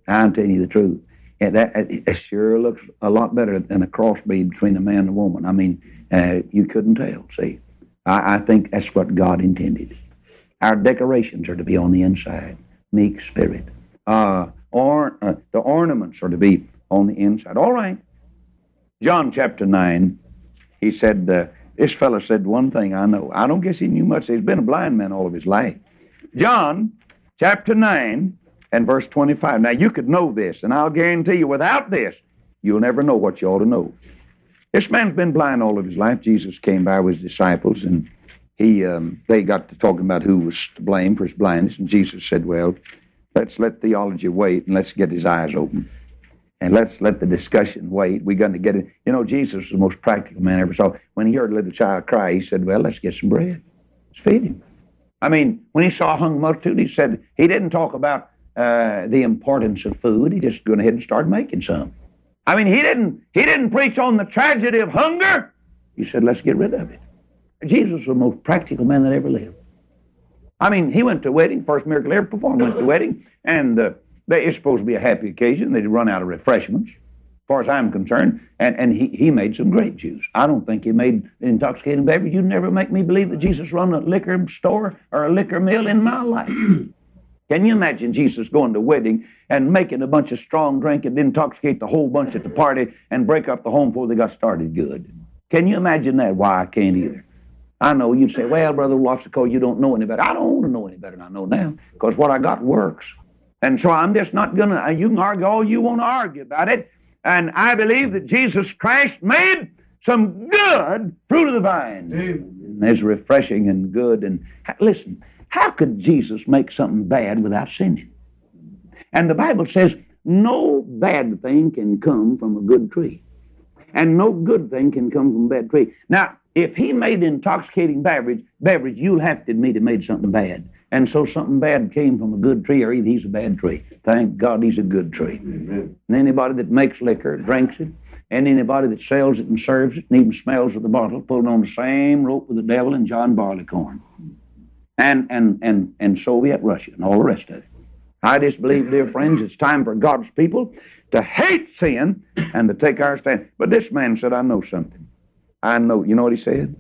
I'm telling you the truth. And it sure looks a lot better than a crossbreed between a man and a woman. I mean, you couldn't tell, see. I think that's what God intended. Our decorations are to be on the inside. Meek spirit. The ornaments are to be on the inside. All right. John chapter 9, he said, this fellow said one thing I know. I don't guess he knew much. He's been a blind man all of his life. John chapter 9 and verse 25. Now, you could know this, and I'll guarantee you, without this, you'll never know what you ought to know. This man's been blind all of his life. Jesus came by with his disciples, and they got to talking about who was to blame for his blindness, and Jesus said, well, let's let theology wait, and let's get his eyes open. And let's let the discussion wait. We're going to get it. You know, Jesus was the most practical man I ever saw. When he heard a little child cry, he said, well, let's get some bread. Let's feed him. I mean, when he saw a hungry multitude, he said, he didn't talk about the importance of food. He just went ahead and started making some. I mean, he didn't preach on the tragedy of hunger. He said, let's get rid of it. Jesus was the most practical man that ever lived. I mean, he went to a wedding, first miracle ever performed, went to a wedding, and it's supposed to be a happy occasion. They'd run out of refreshments, as far as I'm concerned, and he made some grape juice. I don't think he made intoxicating beverage. You'd never make me believe that Jesus run a liquor store or a liquor mill in my life. Can you imagine Jesus going to a wedding and making a bunch of strong drink and intoxicate the whole bunch at the party and break up the home before they got started good? Can you imagine that? Why, I can't either. I know you'd say, well, Brother Wassico, you don't know any better. I don't want to know any better than I know now, because what I got works. And so I'm just not going to, you can argue all you want to argue about it, and I believe that Jesus Christ made some good fruit of the vine. And it's refreshing and good. And listen, how could Jesus make something bad without sinning? And the Bible says, no bad thing can come from a good tree, and no good thing can come from a bad tree. Now, if he made intoxicating beverage, you'll have to admit he made something bad. And so something bad came from a good tree, or either he's a bad tree. Thank God he's a good tree. Amen. And anybody that makes liquor, drinks it, and anybody that sells it and serves it, and even smells of the bottle, pulling on the same rope with the devil and John Barleycorn. And Soviet Russia and all the rest of it. I just believe, dear friends, it's time for God's people to hate sin and to take our stand. But this man said, I know something. I know. You know what he said?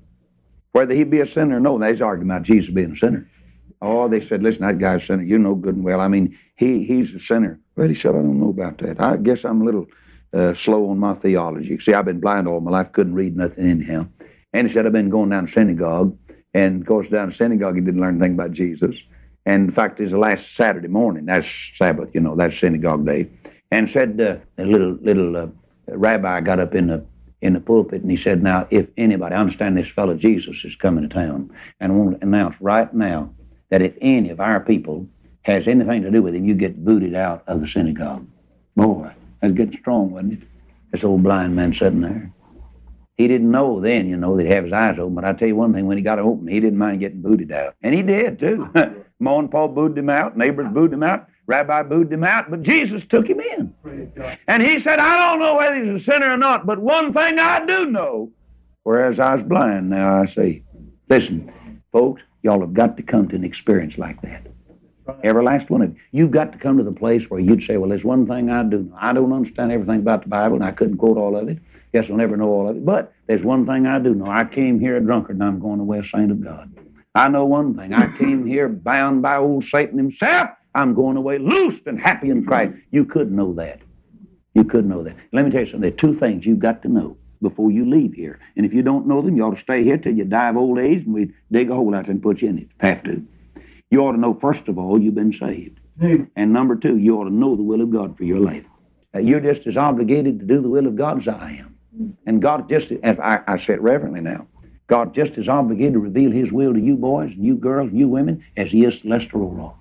Whether he be a sinner or no, they's arguing about Jesus being a sinner. Oh, they said, listen, that guy's a sinner. You know good and well. I mean, he's a sinner. Well, he said, I don't know about that. I guess I'm a little slow on my theology. See, I've been blind all my life, couldn't read nothing anyhow. And he said, I've been going down to synagogue. And, of course, down to synagogue, he didn't learn anything about Jesus. And, in fact, it was the last Saturday morning. That's Sabbath, you know, that's synagogue day. And said, a little rabbi got up in the pulpit, and he said, now, if anybody, I understand this fellow Jesus is coming to town, and I want to announce right now that if any of our people has anything to do with him, you get booted out of the synagogue. Boy, that's getting strong, wasn't it? This old blind man sitting there. He didn't know then, you know, that he'd have his eyes open, but I tell you one thing, when he got open, he didn't mind getting booted out. And he did, too. Ma and Pa booted him out, neighbors booted him out, Rabbi booted him out, but Jesus took him in. And he said, I don't know whether he's a sinner or not, but one thing I do know, whereas I was blind, now I see. Listen, folks, y'all have got to come to an experience like that. Every last one of you. You've got to come to the place where you'd say, well, there's one thing I do know. I don't understand everything about the Bible, and I couldn't quote all of it. Guess I'll never know all of it. But there's one thing I do know. I came here a drunkard, and I'm going away a saint of God. I know one thing. I came here bound by old Satan himself. I'm going away loosed and happy in Christ. You could know that. You could know that. Let me tell you something. There are two things you've got to know before you leave here. And if you don't know them, you ought to stay here till you die of old age, and we dig a hole out there and put you in it. Have to. You ought to know, first of all, you've been saved. And number two, you ought to know the will of God for your life. You're just as obligated to do the will of God as I am. And God just, if I say it reverently now, God just as obligated to reveal his will to you boys and you girls and you women as he is to Lester Roloff.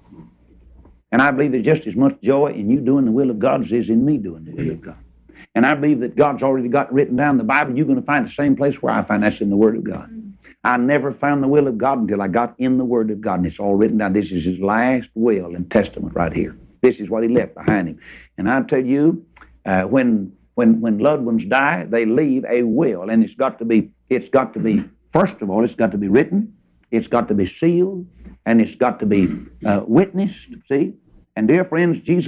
And I believe there's just as much joy in you doing the will of God as there is in me doing the will of God. And I believe that God's already got written down in the Bible. You're going to find the same place where I find that's in the Word of God. I never found the will of God until I got in the Word of God, and it's all written down. This is his last will and testament right here. This is what he left behind him. And I tell you, when loved ones die, they leave a will, and it's got to be, first of all, it's got to be written, it's got to be sealed, and it's got to be witnessed, see? And dear friends, Jesus